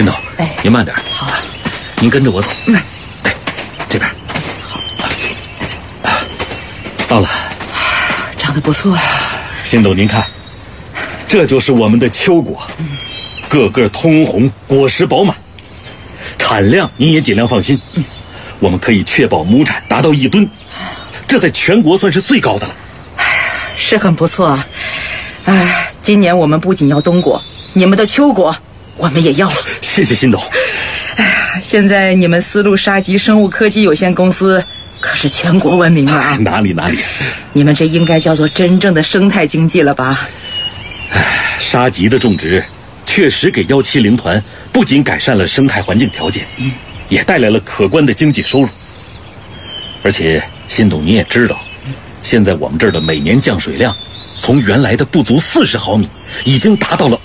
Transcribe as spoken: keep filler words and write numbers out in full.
新总，哎，您慢点。 好， 您跟着我走。 嗯， 哎，这边。 好， 啊，到了。 长得不错呀。 新总，您看，这就是我们的秋果，嗯、个个通红，果实饱满。产量您也尽量放心，嗯，我们可以确保亩产达到一吨，这在全国算是最高的了。 是很不错啊。哎，今年我们不仅要冬果，你们的秋果我们也要了。 谢谢新董。 哎呀，现在你们丝路沙棘生物科技有限公司可是全国闻名了啊！ 哪里哪里， 你们这应该叫做真正的生态经济了吧？ 哎，沙棘的种植确实给幺七零团不仅改善了生态环境条件，嗯，也带来了可观的经济收入。而且新董您也知道，现在我们这儿的每年降水量从原来的不足四十毫米，已经达到了